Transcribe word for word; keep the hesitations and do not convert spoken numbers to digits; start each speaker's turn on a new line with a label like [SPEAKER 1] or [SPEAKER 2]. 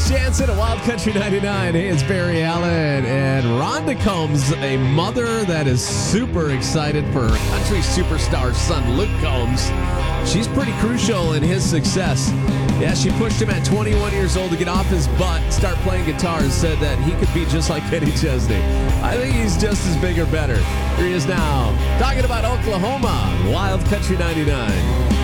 [SPEAKER 1] Jansen at Wild Country ninety-nine. Hey, it's Barry Allen. And Rhonda Combs, a mother that is super excited for her country superstar son, Luke Combs. She's pretty crucial in his success. Yeah, she pushed him at twenty-one years old to get off his butt and start playing guitar and said that he could be just like Kenny Chesney. I think he's just as big or better. Here he is now, talking about Oklahoma, Wild Country ninety-nine.